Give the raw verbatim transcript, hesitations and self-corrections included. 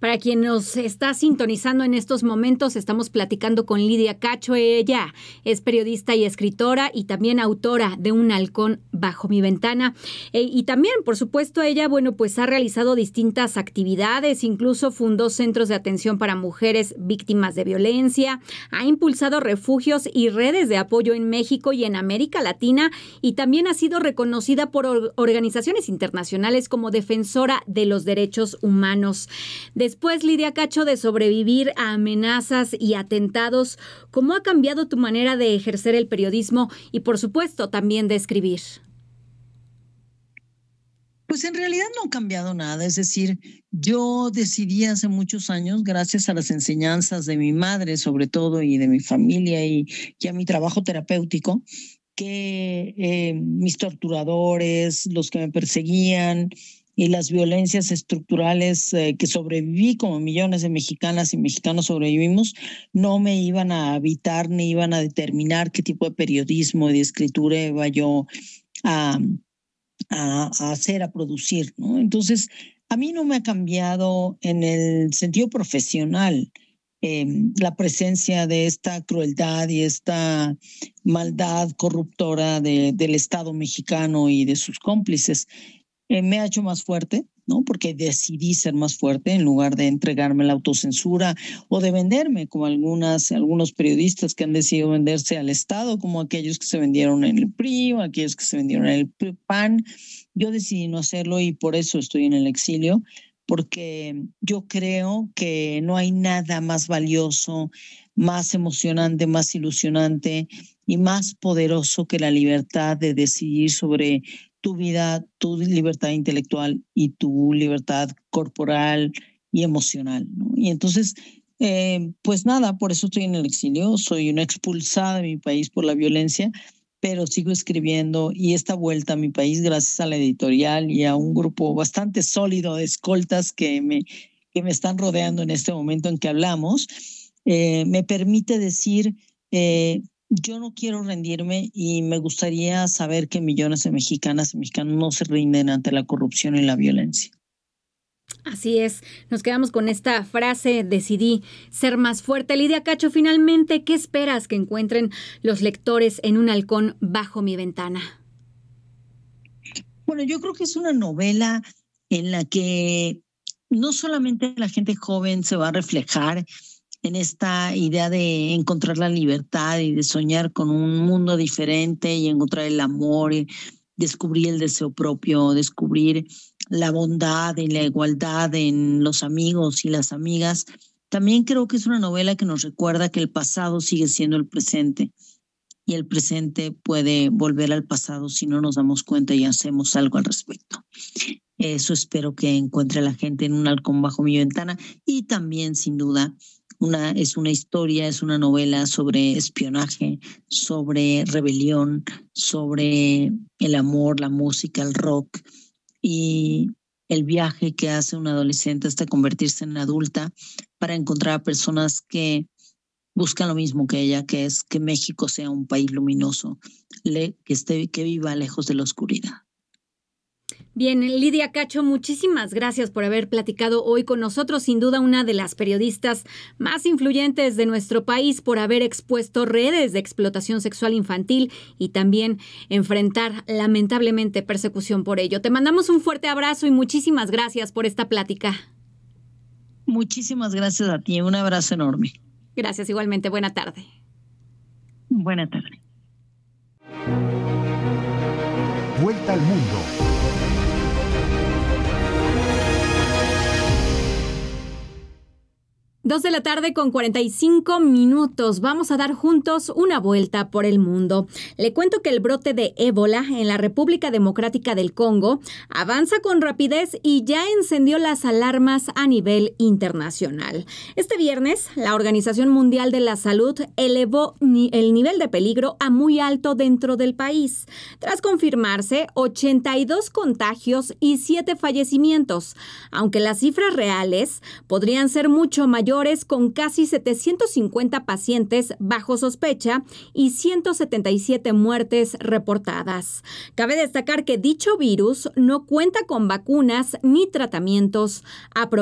Para quien nos está sintonizando en estos momentos, estamos platicando con Lidia Cacho. Ella es periodista y escritora y también autora de Un halcón bajo mi ventana. E, y también, por supuesto, ella, bueno, pues ha realizado distintas actividades, incluso fundó centros de atención para mujeres víctimas de violencia, ha impulsado refugios y redes de apoyo en México y en América Latina, y también ha sido reconocida por or- organizaciones internacionales como defensora de los derechos humanos. Después, Lidia Cacho, de sobrevivir a amenazas y atentados, ¿cómo ha cambiado tu manera de ejercer el periodismo y, por supuesto, también de escribir? Pues en realidad no ha cambiado nada, es decir, yo decidí hace muchos años, gracias a las enseñanzas de mi madre sobre todo y de mi familia y, y a mi trabajo terapéutico, que eh, mis torturadores, los que me perseguían y las violencias estructurales eh, que sobreviví como millones de mexicanas y mexicanos sobrevivimos, no me iban a habitar ni iban a determinar qué tipo de periodismo y de escritura iba yo a, a, a hacer, a producir, ¿no? Entonces, a mí no me ha cambiado en el sentido profesional eh, la presencia de esta crueldad y esta maldad corruptora de, del Estado mexicano y de sus cómplices. Eh, me ha hecho más fuerte, ¿no? Porque decidí ser más fuerte en lugar de entregarme la autocensura o de venderme, como algunas, algunos periodistas que han decidido venderse al Estado, como aquellos que se vendieron en el P R I o aquellos que se vendieron en el P A N. Yo decidí no hacerlo y por eso estoy en el exilio, porque yo creo que no hay nada más valioso, más emocionante, más ilusionante y más poderoso que la libertad de decidir sobre tu vida, tu libertad intelectual y tu libertad corporal y emocional, ¿no? Y entonces, eh, pues nada, por eso estoy en el exilio, soy una expulsada de mi país por la violencia, pero sigo escribiendo y esta vuelta a mi país, gracias a la editorial y a un grupo bastante sólido de escoltas que me, que me están rodeando en este momento en que hablamos, eh, me permite decir... Eh, Yo no quiero rendirme y me gustaría saber que millones de mexicanas y mexicanos no se rinden ante la corrupción y la violencia. Así es, nos quedamos con esta frase, decidí ser más fuerte. Lidia Cacho, finalmente, ¿qué esperas que encuentren los lectores en Un halcón bajo mi ventana? Bueno, yo creo que es una novela en la que no solamente la gente joven se va a reflejar en esta idea de encontrar la libertad y de soñar con un mundo diferente y encontrar el amor y descubrir el deseo propio, descubrir la bondad y la igualdad en los amigos y las amigas. También creo que es una novela que nos recuerda que el pasado sigue siendo el presente y el presente puede volver al pasado si no nos damos cuenta y hacemos algo al respecto. Eso espero que encuentre la gente en Un halcón bajo mi ventana y también, sin duda, Una, es una historia, es una novela sobre espionaje, sobre rebelión, sobre el amor, la música, el rock y el viaje que hace un adolescente hasta convertirse en adulta para encontrar a personas que buscan lo mismo que ella, que es que México sea un país luminoso, le, que, esté, que viva lejos de la oscuridad. Bien, Lidia Cacho, muchísimas gracias por haber platicado hoy con nosotros. Sin duda, una de las periodistas más influyentes de nuestro país por haber expuesto redes de explotación sexual infantil y también enfrentar lamentablemente persecución por ello. Te mandamos un fuerte abrazo y muchísimas gracias por esta plática. Muchísimas gracias a ti. Un abrazo enorme. Gracias igualmente. Buena tarde. Buena tarde. Vuelta al mundo. Dos de la tarde con cuarenta y cinco minutos. Vamos a dar juntos una vuelta por el mundo. Le cuento que el brote de ébola en la República Democrática del Congo avanza con rapidez y ya encendió las alarmas a nivel internacional. Este viernes, la Organización Mundial de la Salud elevó el nivel de peligro a muy alto dentro del país, tras confirmarse ochenta y dos contagios y siete fallecimientos, aunque las cifras reales podrían ser mucho mayores, con casi setecientos cincuenta pacientes bajo sospecha y ciento setenta y siete muertes reportadas. Cabe destacar que dicho virus no cuenta con vacunas ni tratamientos apropiados.